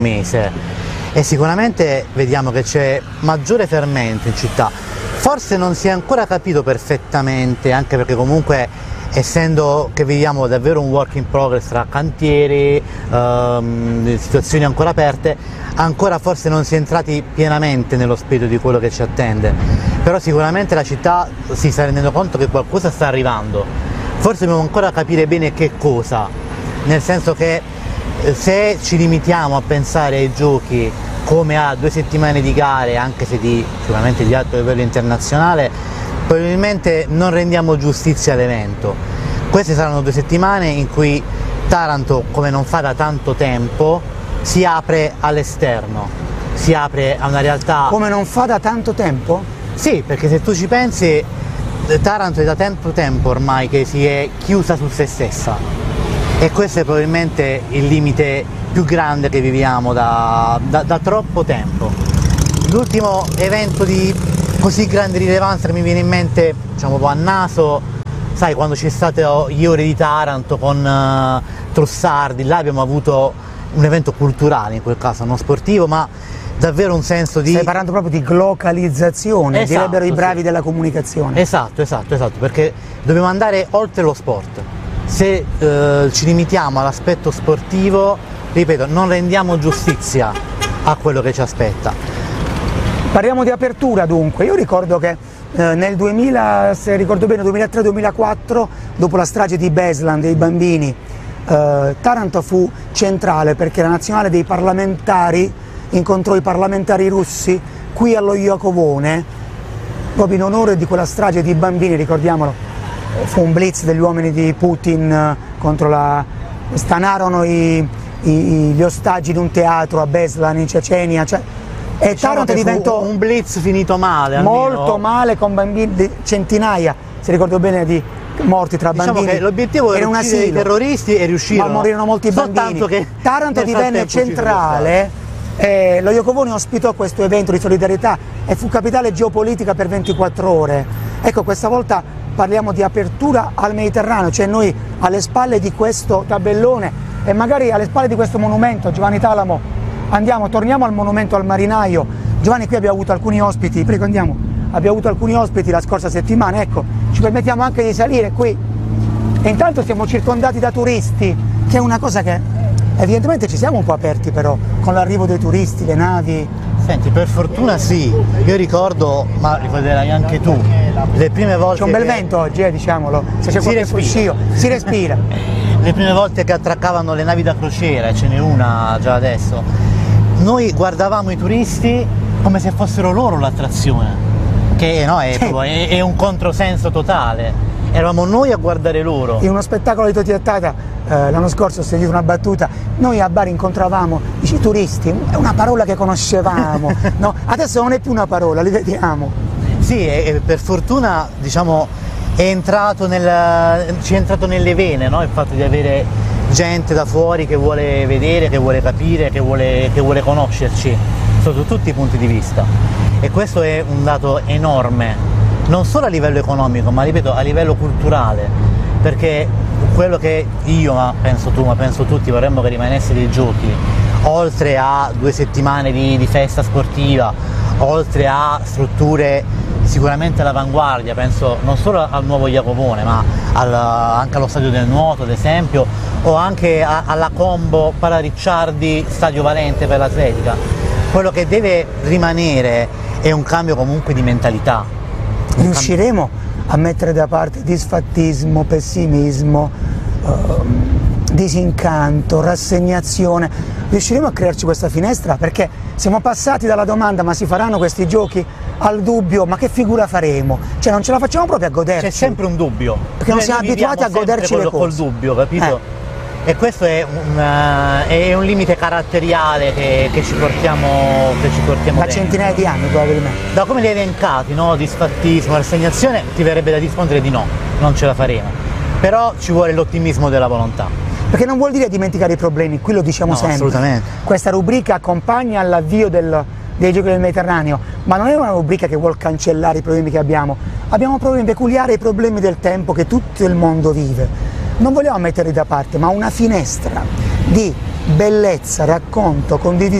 mese e sicuramente vediamo che c'è maggiore fermento in città. Forse non si è ancora capito perfettamente, anche perché comunque essendo che viviamo davvero un work in progress tra cantieri, situazioni ancora aperte, ancora forse non si è entrati pienamente nello spirito di quello che ci attende, però sicuramente la città si sta rendendo conto che qualcosa sta arrivando, forse dobbiamo ancora capire bene che cosa, nel senso che se ci limitiamo a pensare ai giochi come a 2 settimane di gare, anche se sicuramente di alto livello internazionale, probabilmente non rendiamo giustizia all'evento. Queste saranno 2 settimane in cui Taranto, come non fa da tanto tempo, si apre all'esterno, si apre a una realtà... Come non fa da tanto tempo? Sì, perché se tu ci pensi, Taranto è da tanto tempo ormai che si è chiusa su se stessa e questo è probabilmente il limite più grande che viviamo da troppo tempo. L'ultimo evento di così grande rilevanza che mi viene in mente, diciamo a naso, sai, quando c'è stato gli Ore di Taranto con Trussardi, là abbiamo avuto un evento culturale, in quel caso non sportivo, ma davvero un senso di... Stai parlando proprio di glocalizzazione, esatto, direbbero i bravi sì, della comunicazione. Esatto, perché dobbiamo andare oltre lo sport. Se ci limitiamo all'aspetto sportivo, ripeto, non rendiamo giustizia a quello che ci aspetta. Parliamo di apertura dunque, io ricordo che nel 2000, se ricordo bene, 2003-2004, dopo la strage di Beslan dei bambini, Taranto fu centrale perché la nazionale dei parlamentari incontrò i parlamentari russi qui allo Iacovone, proprio in onore di quella strage di bambini, ricordiamolo, fu un blitz degli uomini di Putin stanarono gli ostaggi di un teatro a Beslan in Cecenia, e diciamo Taranto diventò un blitz finito male, molto male, con bambini, centinaia, se ricordo bene, di morti tra diciamo bambini. Che l'obiettivo era uccidere i terroristi e riuscirono. Ma morirono molti bambini. Che Taranto divenne centrale, lo Iacovone ospitò questo evento di solidarietà e fu capitale geopolitica per 24 ore. Ecco, questa volta parliamo di apertura al Mediterraneo, cioè noi alle spalle di questo tabellone e magari alle spalle di questo monumento, Giovanni Talamo, torniamo al monumento al marinaio. Giovanni, qui abbiamo avuto alcuni ospiti, prego andiamo, abbiamo avuto alcuni ospiti la scorsa settimana, ecco, ci permettiamo anche di salire qui e intanto siamo circondati da turisti, che è una cosa che evidentemente ci siamo un po' aperti però, con l'arrivo dei turisti, le navi. Senti, per fortuna sì, io ricordo, ma ricorderai anche tu, le prime volte... C'è un bel vento oggi, diciamolo, se c'è qualche fruscio, si respira. Le prime volte che attraccavano le navi da crociera, ce n'è una già adesso, noi guardavamo i turisti come se fossero loro l'attrazione, che no, è un controsenso totale, eravamo noi a guardare loro. In uno spettacolo di Toti e Tata, l'anno scorso ho sentito una battuta, noi a Bari incontravamo i turisti, è una parola che conoscevamo, no? Adesso non è più una parola, li vediamo. Sì, e per fortuna diciamo ci è entrato nelle vene, no? Il fatto di avere gente da fuori che vuole vedere, che vuole capire, che vuole conoscerci sotto tutti i punti di vista, e questo è un dato enorme, non solo a livello economico ma ripeto a livello culturale, perché quello che io, ma penso tu, ma penso tutti, vorremmo che rimanesse dei giochi, oltre a 2 settimane di festa sportiva, oltre a strutture sicuramente all'avanguardia, penso non solo al nuovo Iacovone ma anche allo stadio del nuoto ad esempio, o anche alla combo Pala-Ricciardi Stadio Valente per l'atletica. Quello che deve rimanere è un cambio comunque di mentalità. Riusciremo a mettere da parte disfattismo, pessimismo, disincanto, rassegnazione? Riusciremo a crearci questa finestra? Perché siamo passati dalla domanda ma si faranno questi giochi al dubbio, ma che figura faremo? Cioè non ce la facciamo proprio a goderci. C'è sempre un dubbio. Perché non siamo abituati a goderci le cose. Col dubbio, capito? E questo è un limite caratteriale che ci portiamo da centinaia di anni probabilmente. Da come li hai elencati, no? Disfattismo, rassegnazione, ti verrebbe da rispondere di no, non ce la faremo. Però ci vuole l'ottimismo della volontà. Perché non vuol dire dimenticare i problemi, qui lo diciamo sempre. Assolutamente. Questa rubrica accompagna all'avvio dei giochi del Mediterraneo, ma non è una rubrica che vuol cancellare i problemi che abbiamo. Abbiamo problemi peculiari ai problemi del tempo che tutto il mondo vive. Non vogliamo metterli da parte, ma una finestra di bellezza, racconto, condivisione.